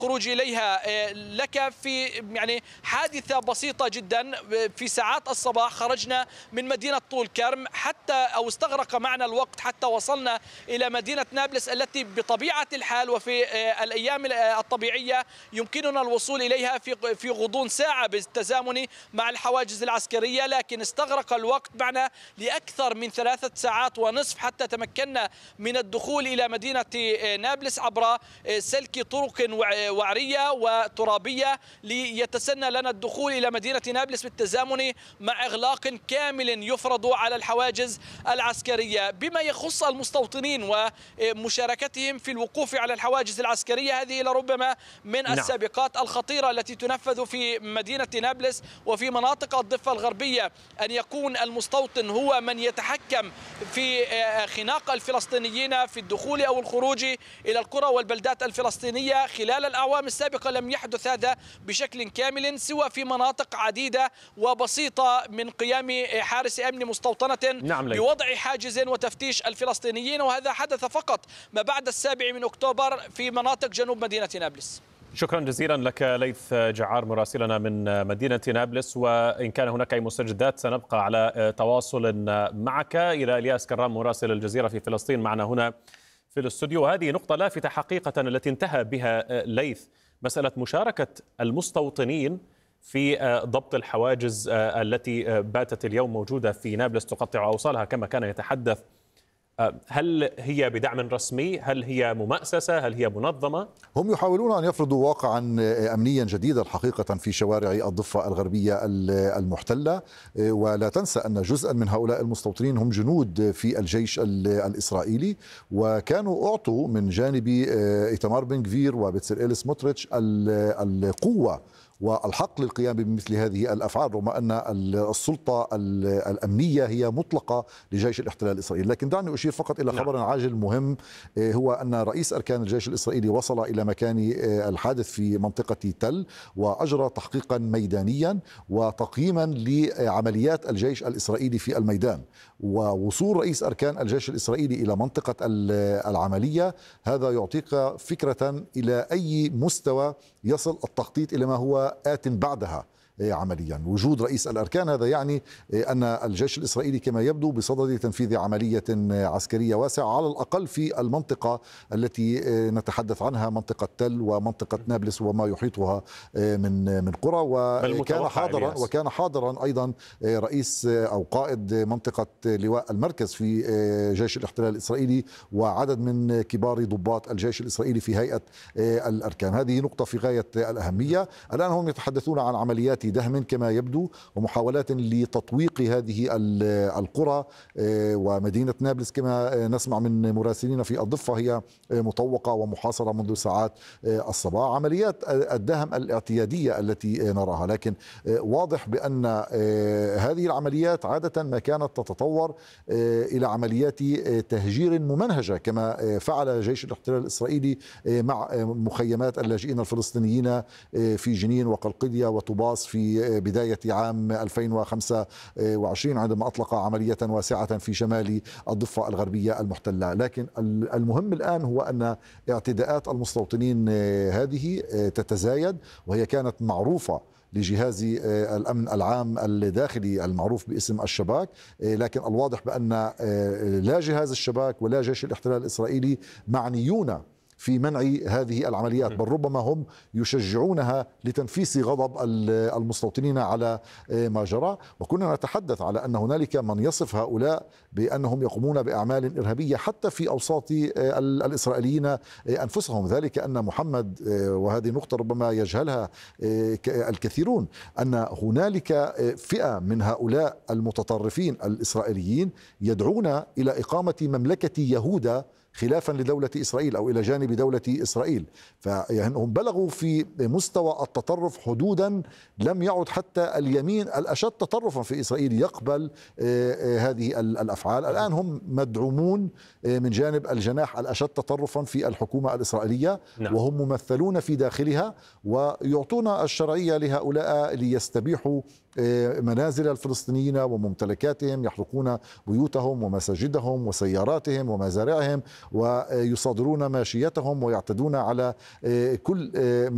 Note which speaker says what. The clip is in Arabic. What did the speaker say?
Speaker 1: الخروج إليها. لك في يعني حادثة بسيطة جدا، في ساعات الصباح خرجنا من مدينة طول كرم استغرق معنا الوقت حتى وصلنا إلى مدينة نابلس التي بطبيعة الحال وفي الأيام الطبيعية يمكننا الوصول إليها في غضون ساعة بالتزامن مع الحواجز العسكرية، لكن استغرق الوقت معنا لأكثر من 3 ساعات ونصف حتى تمكنا من الدخول إلى مدينة نابلس عبر سلك طرق وعرية وترابية ليتسنى لنا الدخول إلى مدينة نابلس بالتزامن مع إغلاق كامل يفرض على الحواجز العسكرية. بما يخص المستوطنين ومشاركتهم في الوقوف على الحواجز العسكرية، هذه لربما من السابقات الخطيرة التي تنفذ في مدينة نابلس وفي مناطق الضفة الغربية، أن يكون المستوطن هو من يتحكم في خناق الفلسطينيين في الدخول أو الخروج إلى القرى والبلدات الفلسطينية. خلال الأعوام السابقة لم يحدث هذا بشكل كامل سوى في مناطق عديدة وبسيطة من قيام حارس أمن مستوطنة بوضع حاجز وتفتيش الفلسطينيين، وهذا حدث فقط ما بعد 7 أكتوبر في مناطق جنوب مدينة نابلس.
Speaker 2: شكرا جزيلا لك ليث جعار مراسلنا من مدينة نابلس، وإن كان هناك أي مستجدات سنبقى على تواصل معك. إلى إلياس كرام مراسل الجزيرة في فلسطين معنا هنا في الاستوديو. هذه نقطة لافتة حقيقة التي انتهى بها ليث، مسألة مشاركة المستوطنين في ضبط الحواجز التي باتت اليوم موجودة في نابلس تقطع أوصالها كما كان يتحدث. هل هي بدعم رسمي؟ هل هي ممأسسة؟ هل هي منظمة؟
Speaker 3: هم يحاولون أن يفرضوا واقعا أمنيا جديدا حقيقة في شوارع الضفة الغربية المحتلة. ولا تنسى أن جزءا من هؤلاء المستوطنين هم جنود في الجيش الإسرائيلي، وكانوا أعطوا من جانب إيتمار بن غفير وبتسليل سموتريتش القوة والحق للقيام بمثل هذه الأفعال، رغم أن السلطة الأمنية هي مطلقة لجيش الاحتلال الإسرائيلي. لكن دعني أشير فقط إلى خبر عاجل مهم، هو أن رئيس أركان الجيش الإسرائيلي وصل إلى مكان الحادث في منطقة تل وأجرى تحقيقا ميدانيا وتقييما لعمليات الجيش الإسرائيلي في الميدان. ووصول رئيس أركان الجيش الإسرائيلي إلى منطقة العملية هذا يعطيك فكرة إلى أي مستوى يصل التخطيط إلى ما هو آت بعدها عمليا. وجود رئيس الأركان هذا يعني أن الجيش الإسرائيلي كما يبدو بصدد تنفيذ عملية عسكرية واسعة على الأقل في المنطقة التي نتحدث عنها، منطقة تل ومنطقة نابلس وما يحيطها من قرى. وكان حاضرا أيضا رئيس أو قائد منطقة لواء المركز في جيش الاحتلال الإسرائيلي وعدد من كبار ضباط الجيش الإسرائيلي في هيئة الأركان. هذه نقطة في غاية الأهمية. الآن هم يتحدثون عن عمليات دهم كما يبدو ومحاولات لتطويق هذه القرى، ومدينة نابلس كما نسمع من مراسلين في الضفة هي مطوقة ومحاصرة منذ ساعات الصباح. عمليات الدهم الاعتيادية التي نراها، لكن واضح بأن هذه العمليات عادة ما كانت تتطور إلى عمليات تهجير ممنهجة كما فعل جيش الاحتلال الإسرائيلي مع مخيمات اللاجئين الفلسطينيين في جنين وقلقلية وطوباس في بداية عام 2025 عندما أطلق عملية واسعة في شمال الضفة الغربية المحتلة. لكن المهم الآن هو أن اعتداءات المستوطنين هذه تتزايد، وهي كانت معروفة لجهاز الأمن العام الداخلي المعروف باسم الشباك، لكن الواضح بأن لا جهاز الشباك ولا جيش الاحتلال الإسرائيلي معنيون في منع هذه العمليات، بل ربما هم يشجعونها لتنفيس غضب المستوطنين على ما جرى. وكنا نتحدث على أن هنالك من يصف هؤلاء بأنهم يقومون بأعمال إرهابية حتى في أوساط الإسرائيليين أنفسهم، ذلك أن محمد، وهذه نقطة ربما يجهلها الكثيرون، أن هنالك فئة من هؤلاء المتطرفين الإسرائيليين يدعون إلى إقامة مملكة يهودا خلافا لدولة إسرائيل أو إلى جانب دولة إسرائيل. فهم بلغوا في مستوى التطرف حدودا لم يعد حتى اليمين الأشد تطرفا في إسرائيل يقبل هذه الأفعال. الآن هم مدعومون من جانب الجناح الأشد تطرفا في الحكومة الإسرائيلية، وهم ممثلون في داخلها ويعطون الشرعية لهؤلاء ليستبيحوا منازل الفلسطينيين وممتلكاتهم، يحرقون بيوتهم ومساجدهم وسياراتهم ومزارعهم ويصادرون ماشيتهم ويعتدون على كل